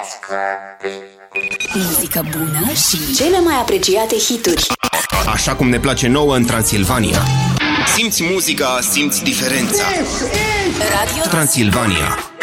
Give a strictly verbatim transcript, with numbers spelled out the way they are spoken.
Muzică bună și cele mai apreciate hituri. Așa cum ne place nouă în Transilvania. Simți muzica, simți diferența. Radio Transilvania.